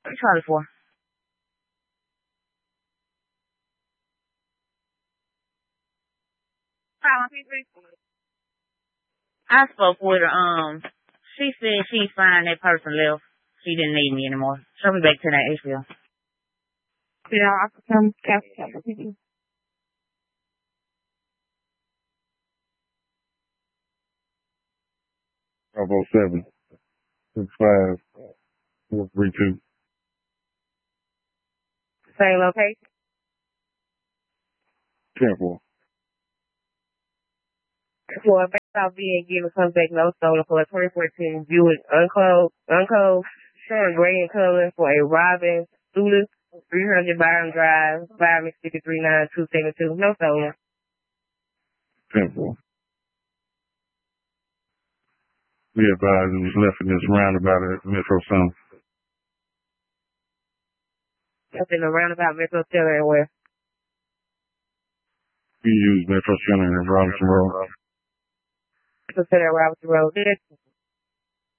What you calling for? I spoke with her. She said she's fine. That person left. She didn't need me anymore. She'll be back tonight, Asheville. Yeah, I could come after. 507 65 432. Same location? 10-4. For a back off being given comes back no stolen for a 2014 Buick unclosed, showing gray in color for a Robin Student 300 Byron Drive, 5639272. No stolen. 10-4. We advise it was left in this roundabout at Metro Center. Up in the roundabout Metro Center and where? We use Metro Center and Robinson Road. Metro Center and Robinson Road.